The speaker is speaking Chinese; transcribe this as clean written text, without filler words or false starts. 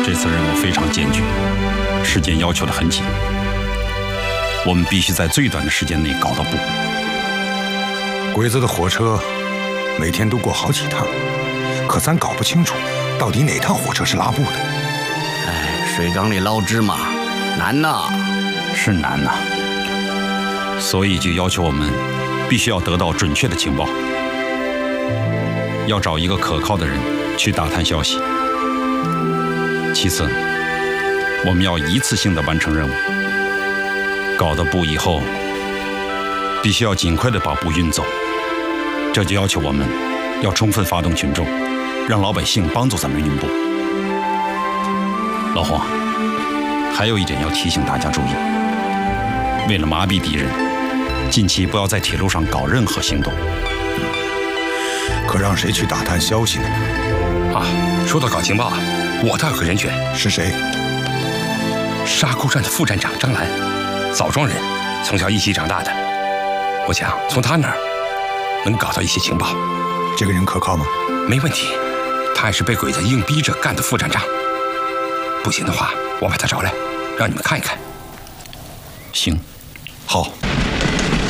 这次任务非常艰巨，时间要求得很紧，我们必须在最短的时间内搞到布。 鬼子的火车每天都过好几趟，可咱搞不清楚到底哪趟火车是拉布的。 哎，水缸里捞芝麻，难呐！ 是难呐，所以就要求我们必须要得到准确的情报，要找一个可靠的人去打探消息。其次，我们要一次性的完成任务，搞到布以后，必须要尽快的把布运走。这就要求我们要充分发动群众，让老百姓帮助咱们运布。老黄，还有一点要提醒大家注意，为了麻痹敌人，近期不要在铁路上搞任何行动。 可让谁去打探消息呢？ 啊，说到搞情报啊，我倒有个人选。 是谁？ 沙沟站的副站长张兰，枣庄人，从小一起长大的。我想从他那儿能搞到一些情报。 这个人可靠吗？ 没问题，他也是被鬼子硬逼着干的副站长。不行的话，我把他找来，让你们看一看。 行， 好。